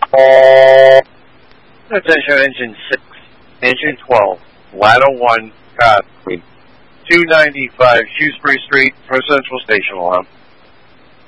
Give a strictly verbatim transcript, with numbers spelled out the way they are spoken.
Attention, engine six, engine twelve, ladder one, car three, two ninety-five Shrewsbury Street for Central Station Alarm.